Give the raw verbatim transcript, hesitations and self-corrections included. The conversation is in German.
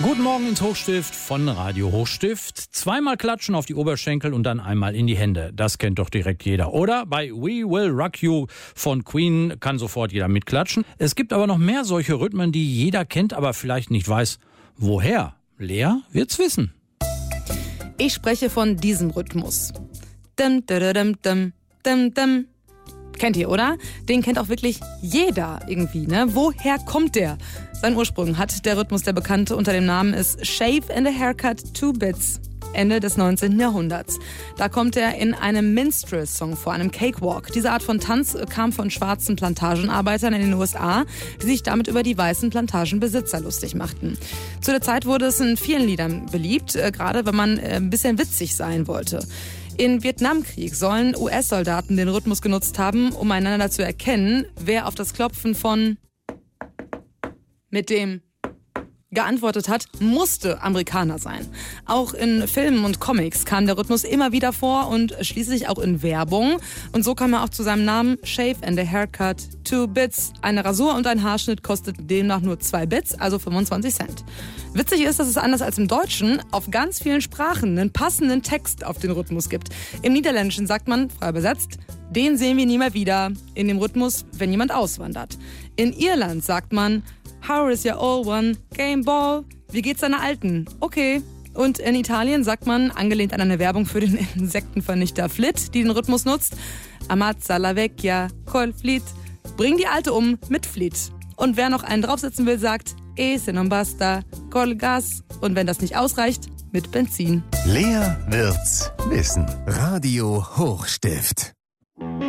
Guten Morgen ins Hochstift von Radio Hochstift. Zweimal klatschen auf die Oberschenkel und dann einmal in die Hände. Das kennt doch direkt jeder. Oder bei We Will Rock You von Queen kann sofort jeder mitklatschen. Es gibt aber noch mehr solche Rhythmen, die jeder kennt, aber vielleicht nicht weiß, woher. Lea wird's wissen. Ich spreche von diesem Rhythmus. Dim, dim, dim, dim, dim, dim. Kennt ihr, oder? Den kennt auch wirklich jeder irgendwie, ne? Woher kommt der? Seinen Ursprung hat der Rhythmus, der bekannte unter dem Namen ist Shave and a Haircut Two Bits, Ende des neunzehnten Jahrhunderts. Da kommt er in einem Minstrel-Song vor, einem Cakewalk. Diese Art von Tanz kam von schwarzen Plantagenarbeitern in den U S A, die sich damit über die weißen Plantagenbesitzer lustig machten. Zu der Zeit wurde es in vielen Liedern beliebt, gerade wenn man ein bisschen witzig sein wollte. Im Vietnamkrieg sollen U S-Soldaten den Rhythmus genutzt haben, um einander zu erkennen, wer auf das Klopfen von mit dem geantwortet hat, musste Amerikaner sein. Auch in Filmen und Comics kam der Rhythmus immer wieder vor und schließlich auch in Werbung. Und so kam er auch zu seinem Namen Shave and a Haircut Two Bits. Eine Rasur und ein Haarschnitt kostet demnach nur zwei Bits, also fünfundzwanzig Cent. Witzig ist, dass es anders als im Deutschen auf ganz vielen Sprachen einen passenden Text auf den Rhythmus gibt. Im Niederländischen sagt man, frei übersetzt, den sehen wir nie mehr wieder in dem Rhythmus, wenn jemand auswandert. In Irland sagt man, how is your old one? Game Ball. Wie geht's deiner Alten? Okay. Und in Italien sagt man, angelehnt an eine Werbung für den Insektenvernichter Flit, die den Rhythmus nutzt, Ammazza la vecchia col Flit. Bring die Alte um mit Flit. Und wer noch einen draufsetzen will, sagt, e se non basta col gas. Und wenn das nicht ausreicht, mit Benzin. Lea wird's wissen. Radio Hochstift.